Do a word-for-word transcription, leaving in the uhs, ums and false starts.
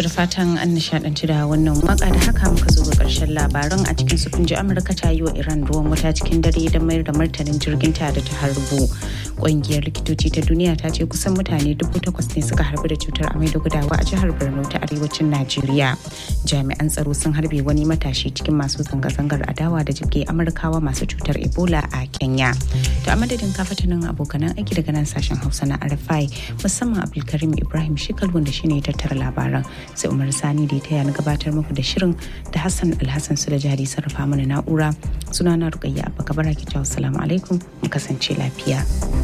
da fatan an nishadanci da wannan waka da haka muka zo ga karshen labaran a cikin sufin ji Amurka ta yi wa Iran ruwan wuta cikin dare don mayar da martanin jirgin ta da ta harbo. Ƙungiyar likitoci ta duniya ta ce kusan mutane dubu takwas ne suka harbu da cutar amai da gudawa a jihar Borno ta arewacin Najeriya. Jami'an tsaro sun harbe wani matashi cikin masu zanga-zangar adawa da jibge Amurkawa masu cutar Ebola a Kenya. To a madadin kafatanin abokanan aiki daga nan sashen Hausa na R F I musamman Abdulkarim Ibrahim Shikal wanda shine ya tattara labaran sai Umar Sani da ya taya na gabatar muku da shirin da Hassan Alhassan su da jari sarrafa mana na'ura sunana Rukayya Abba Kabara ki jawo assalamu alaikum mu kasance lafiya.